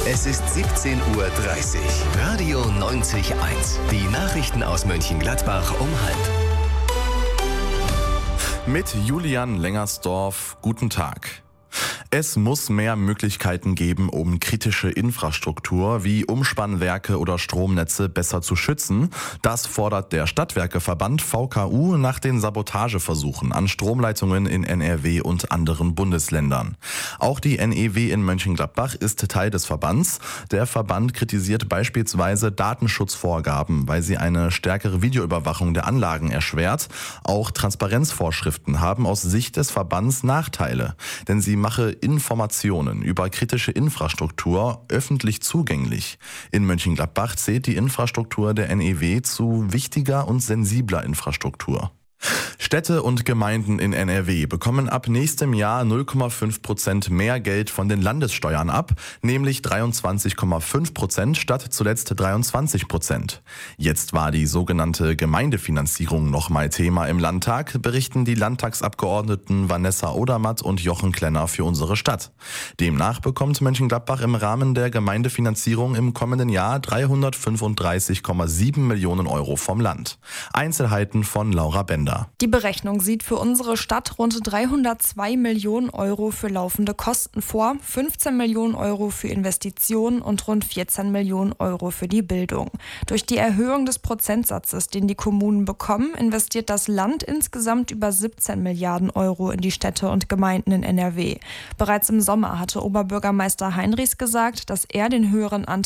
Es ist 17:30 Uhr. Radio 90.1. Die Nachrichten aus Mönchengladbach um 12:30. Mit Julian Lengersdorf, guten Tag. Es muss mehr Möglichkeiten geben, um kritische Infrastruktur wie Umspannwerke oder Stromnetze besser zu schützen. Das fordert der Stadtwerkeverband VKU nach den Sabotageversuchen an Stromleitungen in NRW und anderen Bundesländern. Auch die NEW in Mönchengladbach ist Teil des Verbands. Der Verband kritisiert beispielsweise Datenschutzvorgaben, weil sie eine stärkere Videoüberwachung der Anlagen erschwert. Auch Transparenzvorschriften haben aus Sicht des Verbands Nachteile, denn sie mache Informationen über kritische Infrastruktur öffentlich zugänglich. In Mönchengladbach zählt die Infrastruktur der NEW zu wichtiger und sensibler Infrastruktur. Städte und Gemeinden in NRW bekommen ab nächstem Jahr 0,5% mehr Geld von den Landessteuern ab, nämlich 23,5% statt zuletzt 23%. Jetzt war die sogenannte Gemeindefinanzierung nochmal Thema im Landtag, berichten die Landtagsabgeordneten Vanessa Odermatt und Jochen Klenner für unsere Stadt. Demnach bekommt Mönchengladbach im Rahmen der Gemeindefinanzierung im kommenden Jahr 335,7 Millionen Euro vom Land. Einzelheiten von Laura Bender. Die Berechnung sieht für unsere Stadt rund 302 Millionen Euro für laufende Kosten vor, 15 Millionen Euro für Investitionen und rund 14 Millionen Euro für die Bildung. Durch die Erhöhung des Prozentsatzes, den die Kommunen bekommen, investiert das Land insgesamt über 17 Milliarden Euro in die Städte und Gemeinden in NRW. Bereits im Sommer hatte Oberbürgermeister Heinrichs gesagt, dass er den höheren Anteil